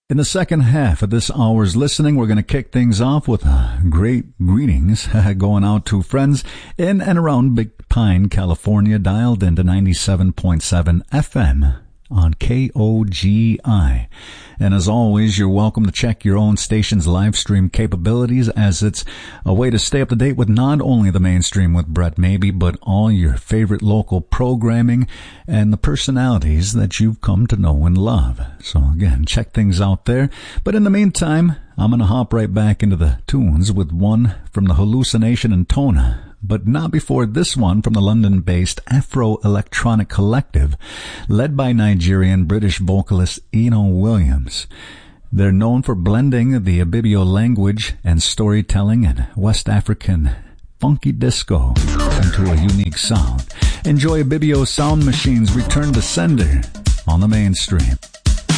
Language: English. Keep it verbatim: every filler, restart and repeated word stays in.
In the second half of this hour's listening, we're going to kick things off with uh, great greetings going out to friends in and around Big Pine, California, dialed into ninety-seven point seven F M on K O G I. And as always, you're welcome to check your own station's live stream capabilities, as it's a way to stay up to date with not only the mainstream with Brett Maybe, but all your favorite local programming and the personalities that you've come to know and love. So again, check things out there. But in the meantime, I'm going to hop right back into the tunes with one from the Hallucination and Tona, but not before this one from the London-based Afro-Electronic Collective, led by Nigerian-British vocalist Eno Williams. They're known for blending the Ibibio language and storytelling and West African funky disco into a unique sound. Enjoy Ibibio Sound Machine's Return to Sender on the mainstream.